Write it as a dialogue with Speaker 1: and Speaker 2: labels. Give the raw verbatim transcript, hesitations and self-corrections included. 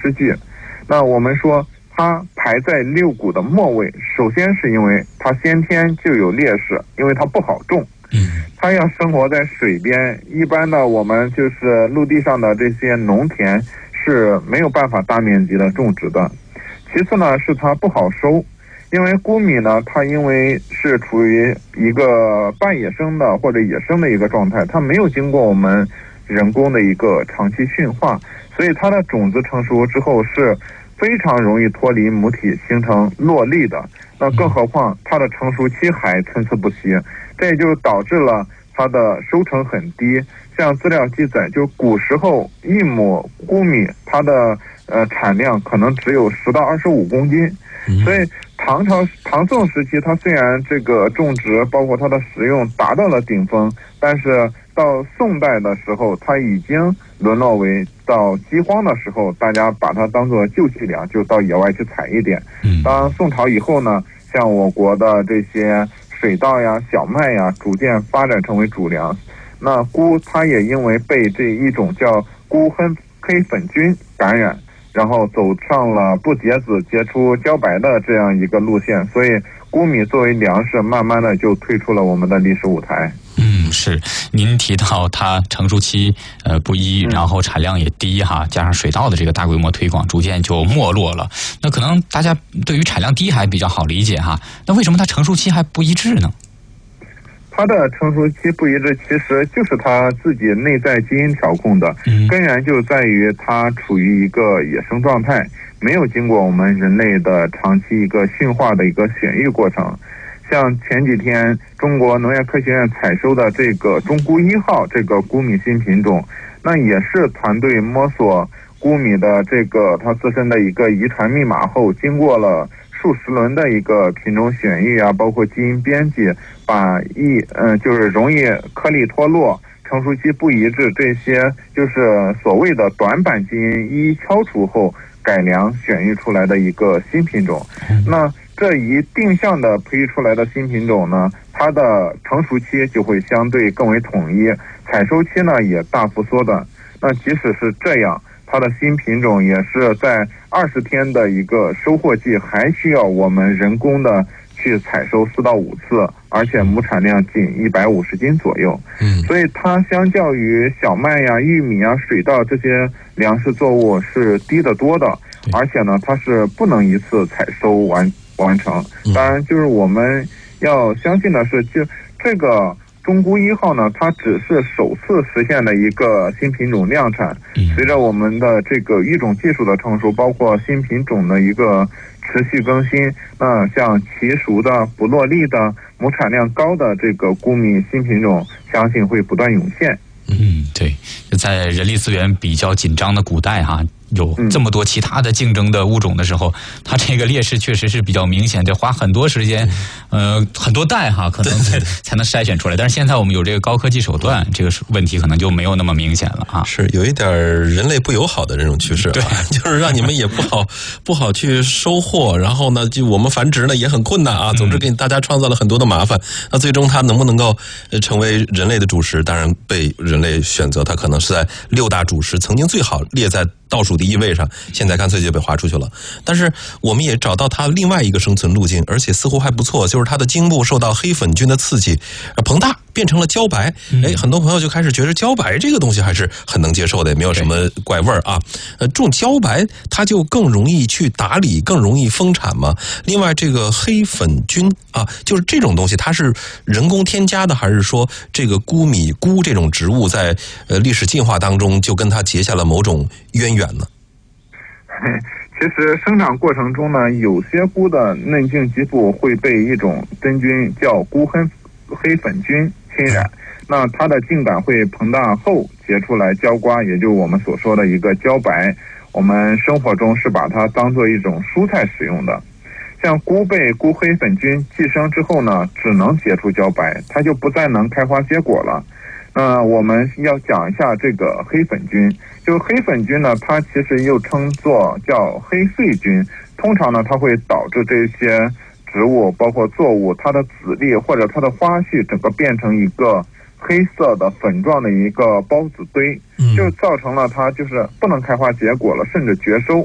Speaker 1: 诗句。那我们说它排在六谷的末位，首先是因为它先天就有劣势，因为它不好种，它要生活在水边，一般的我们就是陆地上的这些农田是没有办法大面积的种植的。其次呢，是它不好收，因为钴米呢，它因为是处于一个半野生的或者野生的一个状态，它没有经过我们人工的一个长期驯化，所以它的种子成熟之后是非常容易脱离母体形成落粒的。那更何况它的成熟期还参差不齐，这也就导致了它的收成很低。像资料记载，就古时候一亩钴米它的呃产量可能只有十到二十五公斤。所以唐朝唐宋时期，它虽然这个种植包括它的食用达到了顶峰，但是到宋代的时候，它已经沦落为到饥荒的时候，大家把它当作救济粮，就到野外去采一点。当宋朝以后呢，像我国的这些水稻呀、小麦呀，逐渐发展成为主粮。那钴它也因为被这一种叫钴黑黑粉菌感染，然后走上了不结籽结出茭白的这样一个路线，所以钴米作为粮食，慢慢的就退出了我们的历史舞台。
Speaker 2: 嗯，是。您提到它成熟期呃不一，然后产量也低哈，加上水稻的这个大规模推广，逐渐就没落了。那可能大家对于产量低还比较好理解哈，那为什么它成熟期还不一致呢？
Speaker 1: 它的成熟期不一致，其实就是它自己内在基因调控的，根源就在于它处于一个野生状态，没有经过我们人类的长期一个驯化的一个选育过程。像前几天中国农业科学院采收的这个中钴一号这个钴米新品种，那也是团队摸索钴米的这个它自身的一个遗传密码后，经过了数十轮的一个品种选育啊，包括基因编辑，把一嗯、呃、就是容易颗粒脱落、成熟期不一致这些就是所谓的短板基因一一敲除后，改良选育出来的一个新品种。那这一定向的培育出来的新品种呢，它的成熟期就会相对更为统一，采收期呢也大幅缩短。那即使是这样，它的新品种也是在二十天的一个收获季，还需要我们人工的去采收四到五次，而且亩产量仅一百五十斤左右。嗯，所以它相较于小麦呀、玉米呀、水稻这些粮食作物是低得多的，而且呢，它是不能一次采收完完成。当然，就是我们要相信的是，就这个中钴一号呢，它只是首次实现的一个新品种量产。随着我们的这个育种技术的成熟，包括新品种的一个持续更新，那像奇熟的、不落粒的、亩产量高的这个钴米新品种，相信会不断涌现。
Speaker 2: 嗯，对，在人力资源比较紧张的古代哈，有这么多其他的竞争的物种的时候，它这个劣势确实是比较明显，得花很多时间，呃，很多代哈，可能才才能筛选出来。但是现在我们有这个高科技手段，这个问题可能就没有那么明显了啊。
Speaker 3: 是有一点人类不友好的这种趋势，对，就是让你们也不好不好去收获，然后呢，就我们繁殖呢也很困难啊。总之给大家创造了很多的麻烦。那最终它能不能够成为人类的主食？当然被人类选择，它可能是在六大主食曾经最好列在倒数第一位上，现在干脆就被划出去了。但是我们也找到它另外一个生存路径，而且似乎还不错，就是它的茎部受到黑粉菌的刺激，膨大变成了茭白。哎，很多朋友就开始觉得茭白这个东西还是很能接受的，也没有什么怪味儿啊。呃，种茭白它就更容易去打理，更容易丰产嘛。另外，这个黑粉菌啊，就是这种东西，它是人工添加的，还是说这个钴米钴这种植物在呃历史进化当中就跟它结下了某种渊源呢？
Speaker 1: 其实生长过程中呢，有些钴的嫩茎基部会被一种真菌叫钴黑黑粉菌侵染，那它的茎秆会膨大后结出来焦瓜，也就是我们所说的一个茭白。我们生活中是把它当做一种蔬菜使用的。像钴被钴黑粉菌寄生之后呢，只能结出茭白，它就不再能开花结果了。那我们要讲一下这个黑粉菌，就黑粉菌呢，它其实又称作叫黑穗菌，通常呢它会导致这些植物包括作物它的籽粒或者它的花序整个变成一个黑色的粉状的一个孢子堆，就造成了它就是不能开花结果了，甚至绝收。